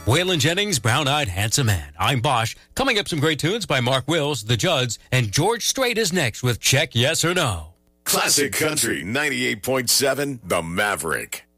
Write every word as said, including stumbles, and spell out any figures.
Waylon Jennings, Brown-Eyed Handsome Man. I'm Bosch. Coming up, some great tunes by Mark Wills, The Judds, and George Strait is next with Check Yes or No. Classic Country ninety-eight point seven, The Maverick.